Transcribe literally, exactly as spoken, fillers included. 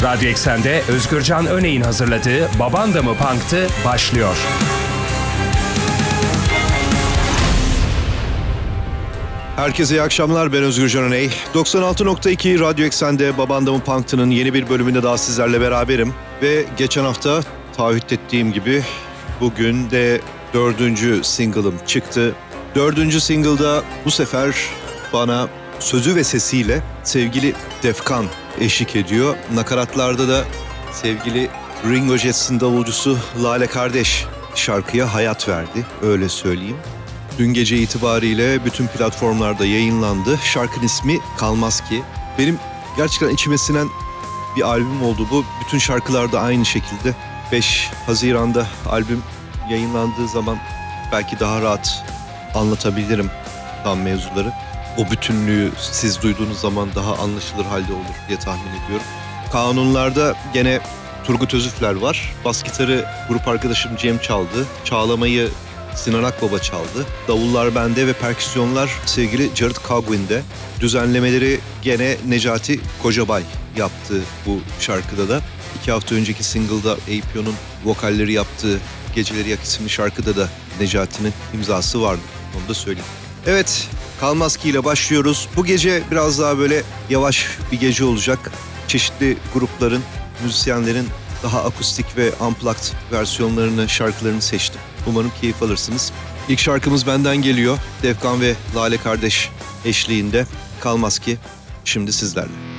Radyo Eksen'de Özgürcan Öney'in hazırladığı Baban da mı Punk'tı başlıyor. Herkese iyi akşamlar, ben Özgürcan Öney. doksan altı nokta iki Radyo Eksen'de Baban da mı Punk'tı'nın yeni bir bölümünde daha sizlerle beraberim. Ve geçen hafta taahhüt ettiğim gibi bugün de dördüncü single'ım çıktı. Dördüncü single'da bu sefer bana sözü ve sesiyle sevgili Defkan eşlik ediyor. Nakaratlarda da sevgili Ringo Jets'in davulcusu Lale Kardeş şarkıya hayat verdi, öyle söyleyeyim. Dün gece itibariyle bütün platformlarda yayınlandı. Şarkının ismi Kalmaz Ki. Benim gerçekten içime sinen bir albüm oldu bu. Bütün şarkılarda aynı şekilde. beş Haziran'da albüm yayınlandığı zaman belki daha rahat anlatabilirim tam mevzuları. O bütünlüğü siz duyduğunuz zaman daha anlaşılır halde olur diye tahmin ediyorum. Kanunlarda gene Turgut Özüfler var. Bas gitarı grup arkadaşım Cem çaldı. Çağlamayı Sinan Akbaba çaldı. Davullar bende ve perküsyonlar sevgili Jared Cogwin'de. Düzenlemeleri gene Necati Kocabay yaptı bu şarkıda da. İki hafta önceki single'da A P O'nun vokalleri yaptığı Geceleri Yak isimli şarkıda da Necati'nin imzası vardı. Onu da söyleyeyim. Evet, Kalmaz Ki ile başlıyoruz. Bu gece biraz daha böyle yavaş bir gece olacak. Çeşitli grupların, müzisyenlerin daha akustik ve unplugged versiyonlarını, şarkılarını seçtim. Umarım keyif alırsınız. İlk şarkımız benden geliyor. Defkan ve Lale Kardeş eşliğinde Kalmaz Ki şimdi sizlerle.